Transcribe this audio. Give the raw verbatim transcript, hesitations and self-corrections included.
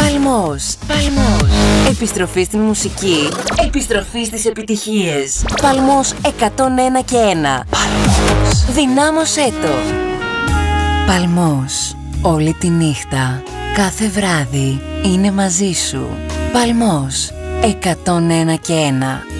Παλμός. Παλμός. Επιστροφή στην μουσική. Επιστροφή στις επιτυχίες. Παλμός εκατόν ένα και ένα. Παλμός. Δυνάμωσέ το. Παλμός. Όλη τη νύχτα. Κάθε βράδυ είναι μαζί σου. Παλμός εκατόν ένα και ένα.